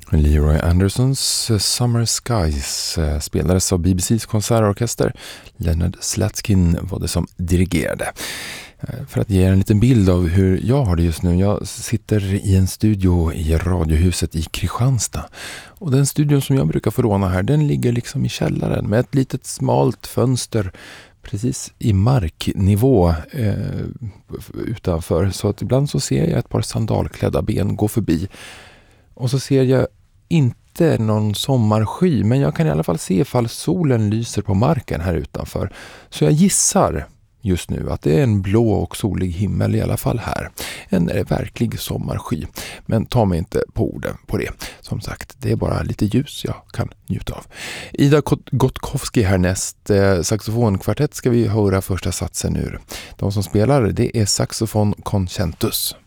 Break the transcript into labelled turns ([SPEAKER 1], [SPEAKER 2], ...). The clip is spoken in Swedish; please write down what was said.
[SPEAKER 1] Leroy Andersons Summer Skies spelades av BBCs konsertorkester. Leonard Slatskin var det som dirigerade. För att ge er en liten bild av hur jag har det just nu. Jag sitter i en studio i Radiohuset i Kristianstad. Och den studion som jag brukar få låna här, den ligger liksom i källaren med ett litet smalt fönster precis i marknivå utanför. Så att ibland så ser jag ett par sandalklädda ben gå förbi. Och så ser jag inte någon sommarsky, men jag kan i alla fall se ifall solen lyser på marken här utanför. Så jag gissar just nu att det är en blå och solig himmel i alla fall här. En verklig sommarsky. Men ta mig inte på orden på det. Som sagt, det är bara lite ljus jag kan njuta av. Ida Gotkowski härnäst. Saxofonkvartett ska vi höra första satsen ur. De som spelar, det är Saxofon Concentus.